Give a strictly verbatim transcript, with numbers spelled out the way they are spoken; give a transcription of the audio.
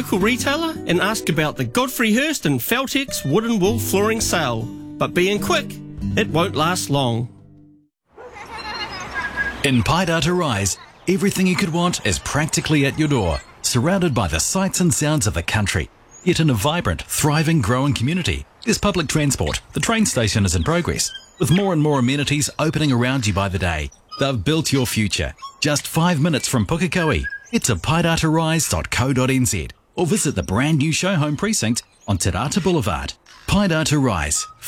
local retailer and ask about the Godfrey Hirst and Feltex wooden wool flooring sale. But being quick, it won't last long. In Paidata Rise, everything you could want is practically at your door, surrounded by the sights and sounds of the country. Yet in a vibrant, thriving, growing community, there's public transport. The train station is in progress, with more and more amenities opening around you by the day. They've built your future. Just five minutes from Pukekohe. Head to paidata rise dot co dot n z or visit the brand new show home precinct on Te Rata Boulevard. Paidata Rise.